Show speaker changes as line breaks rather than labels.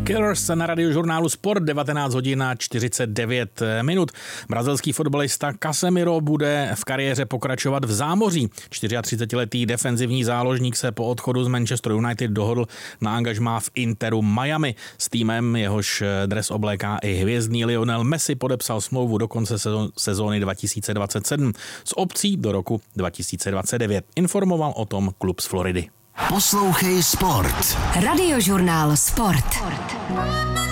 Killers na Radiožurnálu Sport, 19 hodin a 49 minut. Brazilský fotbalista Casemiro bude v kariéře pokračovat v zámoří. 34letý defenzivní záložník se po odchodu z Manchester United dohodl na angažmá v Interu Miami. S týmem, jehož dres obléká i hvězdný Lionel Messi, podepsal smlouvu do konce sezóny 2027 s opcí do roku 2029. Informoval o tom klub z Floridy.
Poslouchej Sport.
Radiožurnál Sport.